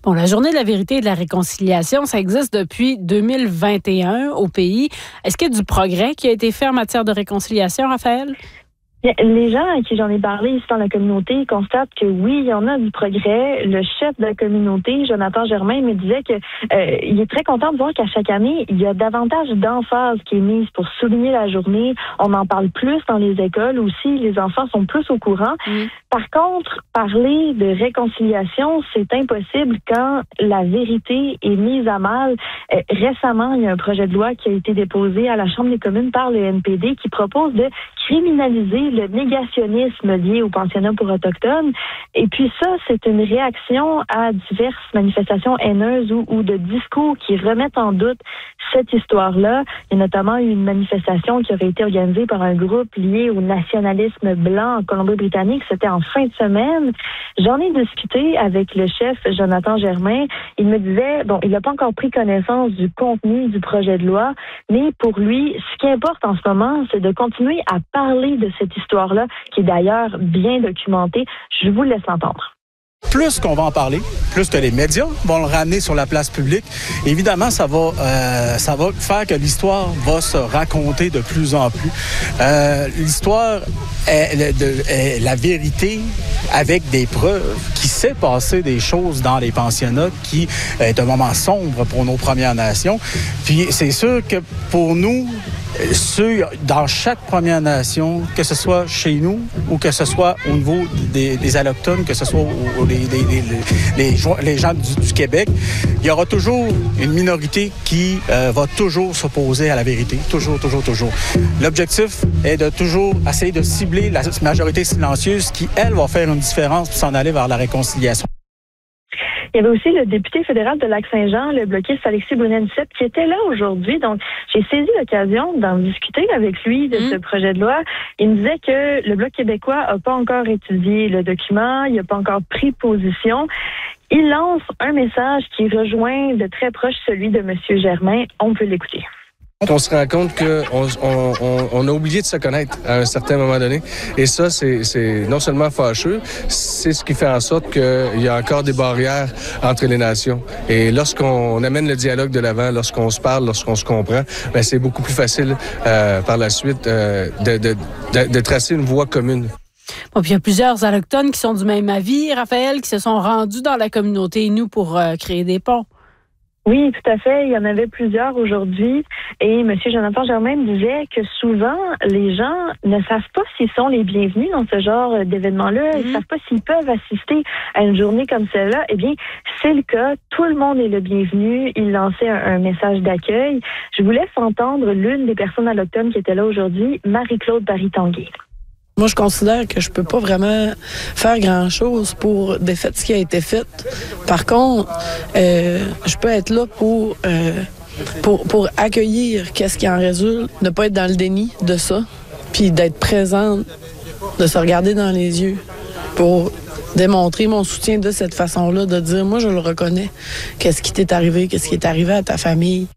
Bon, la Journée de la vérité et de la réconciliation, ça existe depuis 2021 au pays. Est-ce qu'il y a du progrès qui a été fait en matière de réconciliation, Raphaël? Les gens à qui j'en ai parlé ici dans la communauté constatent que oui, il y en a du progrès. Le chef de la communauté, Jonathan Germain, me disait que il est très content de voir qu'à chaque année, il y a davantage d'emphase qui est mise pour souligner la journée. On en parle plus dans les écoles aussi. Les enfants sont plus au courant. Par contre, parler de réconciliation, c'est impossible quand la vérité est mise à mal. Récemment, il y a un projet de loi qui a été déposé à la Chambre des communes par le NPD qui propose de criminaliser le négationnisme lié au pensionnat pour autochtones. Et puis ça, c'est une réaction à diverses manifestations haineuses ou de discours qui remettent en doute cette histoire-là. Il y a notamment eu une manifestation qui aurait été organisée par un groupe lié au nationalisme blanc en Colombie-Britannique. C'était en fin de semaine. J'en ai discuté avec le chef Jonathan Germain. Il me disait, bon, il n'a pas encore pris connaissance du contenu du projet de loi, mais pour lui, ce qui importe en ce moment, c'est de continuer à parler de cette histoire-là, qui est d'ailleurs bien documentée. Je vous laisse entendre. Plus qu'on va en parler, plus que les médias vont le ramener sur la place publique, évidemment, ça va faire que l'histoire va se raconter de plus en plus. L'histoire est la vérité avec des preuves qui s'est passé des choses dans les pensionnats qui est un moment sombre pour nos Premières Nations. Puis c'est sûr que pour nous, dans chaque Première Nation, que ce soit chez nous ou que ce soit au niveau des Allochtones, que ce soit les gens du Québec, il y aura toujours une minorité qui va toujours s'opposer à la vérité. Toujours. L'objectif est de toujours essayer de cibler la majorité silencieuse qui, elle, va faire une différence pour s'en aller vers la réconciliation. Il y avait aussi le député fédéral de Lac-Saint-Jean, le bloquiste Alexis Brunel-Duceppe, qui était là aujourd'hui. Donc, j'ai saisi l'occasion d'en discuter avec lui de ce projet de loi. Il me disait que le Bloc québécois n'a pas encore étudié le document, il n'a pas encore pris position. Il lance un message qui rejoint de très proche celui de M. Germain. On peut l'écouter. On se rend compte qu'on a oublié de se connaître à un certain moment donné. Et ça, c'est non seulement fâcheux, c'est ce qui fait en sorte qu'il y a encore des barrières entre les nations. Et lorsqu'on amène le dialogue de l'avant, lorsqu'on se parle, lorsqu'on se comprend, bien, c'est beaucoup plus facile par la suite de tracer une voie commune. Bon, puis il y a plusieurs Allochtones qui sont du même avis, Raphaël, qui se sont rendus dans la communauté nous pour créer des ponts. Oui, tout à fait. Il y en avait plusieurs aujourd'hui. Et M. Jonathan Germain me disait que souvent, les gens ne savent pas s'ils sont les bienvenus dans ce genre d'événement-là. Ils ne savent pas s'ils peuvent assister à une journée comme celle-là. Eh bien, c'est le cas. Tout le monde est le bienvenu. Il lançait un message d'accueil. Je vous laisse entendre l'une des personnes allochtones qui était là aujourd'hui, Marie-Claude Barry-Tanguay. Moi, je considère que je peux pas vraiment faire grand-chose pour défaire ce qui a été fait. Par contre, je peux être là pour accueillir qu'est-ce qui en résulte, ne pas être dans le déni de ça, puis d'être présente, de se regarder dans les yeux pour démontrer mon soutien de cette façon-là, de dire, moi, je le reconnais. Qu'est-ce qui t'est arrivé? Qu'est-ce qui est arrivé à ta famille?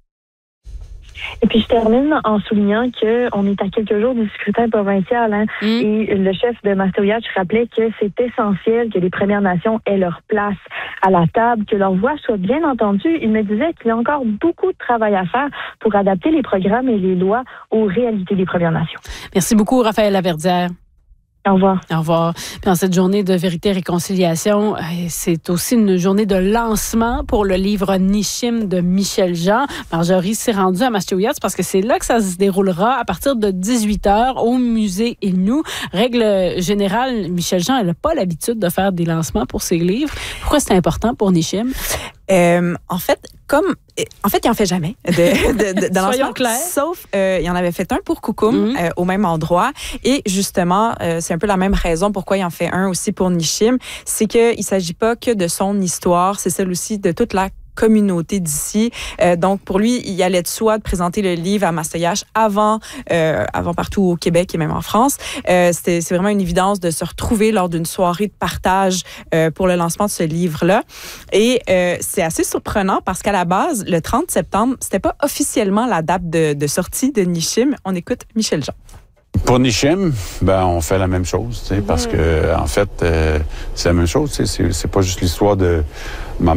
Et puis, je termine en soulignant qu'on est à quelques jours du scrutin provincial. Et le chef de Mastéouiatch rappelait que c'est essentiel que les Premières Nations aient leur place à la table, que leur voix soit bien entendue. Il me disait qu'il y a encore beaucoup de travail à faire pour adapter les programmes et les lois aux réalités des Premières Nations. Merci beaucoup, Raphaël Laverdière. Au revoir. Au revoir. Puis en cette journée de vérité et réconciliation, c'est aussi une journée de lancement pour le livre Nishim de Michel Jean. Marjorie s'est rendue à Mastéouiatch parce que c'est là que ça se déroulera à partir de 18h au musée Innu. Règle générale, Michel Jean, elle n'a pas l'habitude de faire des lancements pour ses livres. Pourquoi c'est important pour Nishim? En fait, il en fait jamais de Soyons clairs. Sauf, il en avait fait un pour Koukoum, au même endroit. Et justement, c'est un peu la même raison pourquoi il en fait un aussi pour Nishim. C'est qu'il s'agit pas que de son histoire, c'est celle aussi de toute la communauté d'ici. Donc, pour lui, il allait de soi de présenter le livre à Mastéouiatch avant partout au Québec et même en France. C'est vraiment une évidence de se retrouver lors d'une soirée de partage pour le lancement de ce livre-là. Et c'est assez surprenant parce qu'à la base, le 30 septembre, c'était pas officiellement la date de sortie de Nishim. On écoute Michel Jean. Pour Nishim, on fait la même chose, parce que en fait, c'est la même chose. C'est pas juste l'histoire de